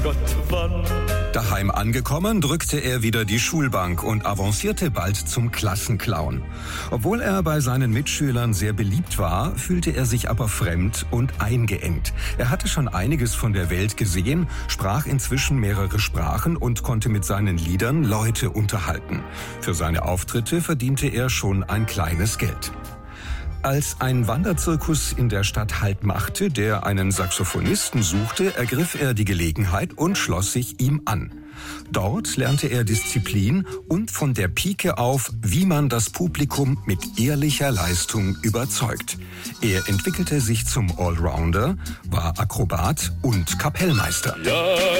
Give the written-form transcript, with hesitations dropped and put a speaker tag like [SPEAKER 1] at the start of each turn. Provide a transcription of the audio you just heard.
[SPEAKER 1] Gott wann.
[SPEAKER 2] Daheim angekommen, drückte er wieder die Schulbank und avancierte bald zum Klassenclown. Obwohl er bei seinen Mitschülern sehr beliebt war, fühlte er sich aber fremd und eingeengt. Er hatte schon einiges von der Welt gesehen, sprach inzwischen mehrere Sprachen und konnte mit seinen Liedern Leute unterhalten. Für seine Auftritte verdiente er schon ein kleines Geld. Als ein Wanderzirkus in der Stadt Halt machte, der einen Saxophonisten suchte, ergriff er die Gelegenheit und schloss sich ihm an. Dort lernte er Disziplin und von der Pike auf, wie man das Publikum mit ehrlicher Leistung überzeugt. Er entwickelte sich zum Allrounder, war Akrobat und Kapellmeister.
[SPEAKER 1] Ja.